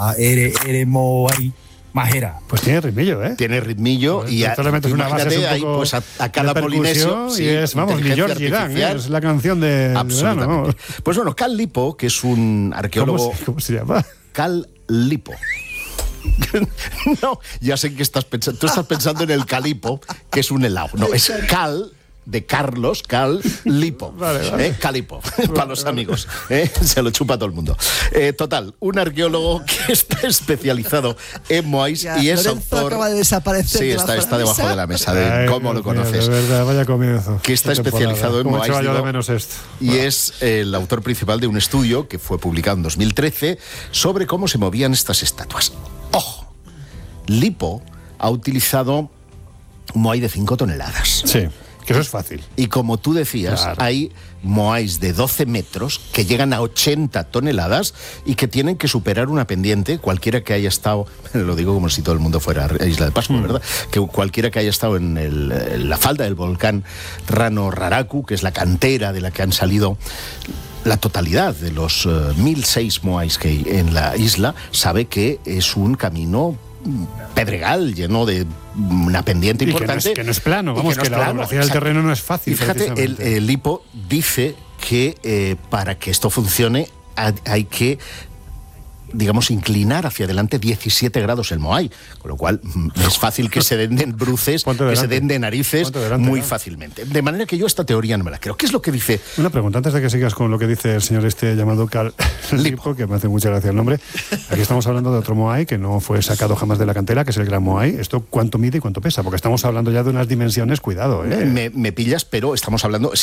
ere Moai majera. Pues tiene ritmillo, ¿eh? Tiene ritmillo y imagínate ahí pues a cada polinesio y es, vamos, ni George Dan, es la canción de verano, vamos. Pues bueno, Cal Lipo, que es un arqueólogo. ¿Cómo se llama? Cal Lipo. No, ya sé que estás pensando. Tú estás pensando en el calipo, que es un helado. No, es Cal de Carlos, Cal Lipo. Vale. Calipo, para los amigos. Se lo chupa todo el mundo. Total, un arqueólogo que está especializado en moais y es Lorenzo autor. Acaba de desaparecer. Sí, está debajo de la mesa. ¿Cómo lo conoces? De verdad, vaya comienzo. Que está especializado en moais. De menos esto. Y es el autor principal de un estudio que fue publicado en 2013 sobre cómo se movían estas estatuas. ¡Ojo! Lipo ha utilizado un moai de 5 toneladas. Sí. Que eso es fácil. Y como tú decías, claro, hay moais de 12 metros que llegan a 80 toneladas y que tienen que superar una pendiente, cualquiera que haya estado, lo digo como si todo el mundo fuera a Isla de Pascua, ¿verdad? Que cualquiera que haya estado en la falda del volcán Rano Raraku, que es la cantera de la que han salido la totalidad de los 1006 moais que hay en la isla, sabe que es un camino pedregal, lleno de una pendiente importante. Que no es plano, vamos, que la orografía del terreno no es fácil. Y fíjate, el Lipo dice que para que esto funcione hay que, digamos, inclinar hacia adelante 17 grados el moai, con lo cual es fácil que se den de bruces, que se den de narices muy fácilmente. De manera que yo esta teoría no me la creo. ¿Qué es lo que dice? Una pregunta, antes de que sigas con lo que dice el señor llamado Cal Lipo, que me hace mucha gracia el nombre. Aquí estamos hablando de otro moai que no fue sacado jamás de la cantera, que es el Gran Moai. ¿Esto cuánto mide y cuánto pesa? Porque estamos hablando ya de unas dimensiones, cuidado, ¿eh? Me pillas, pero estamos hablando...